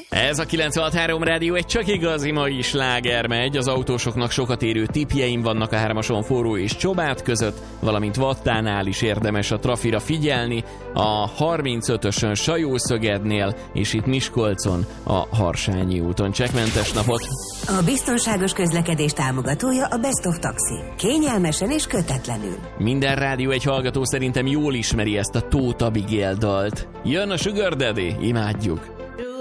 Ez a 96.3 rádió egy csak igazi mai sláger megy. Az autósoknak sokat érő tippjeim vannak a 3-ason Forró és Csobát között, valamint Vattánál is érdemes a trafira figyelni, a 35-ösön Sajószögednél, és itt Miskolcon a Harsányi úton. Csekkmentes napot! A biztonságos közlekedés támogatója a Best of Taxi. Kényelmesen és kötetlenül. Minden rádió egy hallgató szerintem jól ismeri ezt a Tóth Abigail dalt. Jön a Sugar Daddy, imádjuk!